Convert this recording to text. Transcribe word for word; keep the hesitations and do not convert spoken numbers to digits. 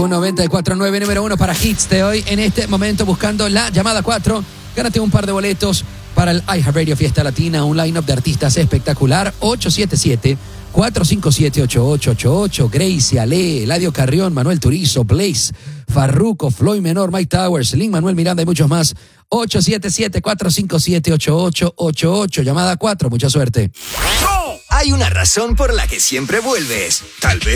Q noventa y cuatro punto nueve, número uno para hits de hoy. En este momento buscando la llamada cuatro. Gánate un par de boletos para el iHeartRadio Fiesta Latina, un line-up de artistas espectacular. ocho siete siete, cuatro cinco siete, ocho ocho ocho ocho. Gracie, Ale, Eladio Carrión, Manuel Turizo, Blaze, Farruko, Floyd Menor, Mike Towers, Lin Manuel Miranda y muchos más. ocho siete siete, cuatro cinco siete, ocho ocho ocho ocho. Llamada cuatro, mucha suerte. Hay una razón por la que siempre vuelves. Tal vez